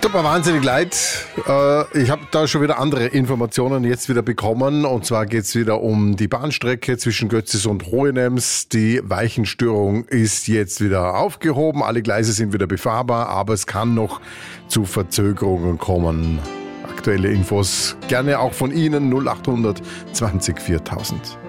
Tut mir wahnsinnig leid. Ich habe da schon wieder andere Informationen jetzt wieder bekommen. Und zwar geht es wieder um die Bahnstrecke zwischen Götzis und Hohenems. Die Weichenstörung ist jetzt wieder aufgehoben. Alle Gleise sind wieder befahrbar, aber es kann noch zu Verzögerungen kommen. Aktuelle Infos gerne auch von Ihnen 0800 20 4000.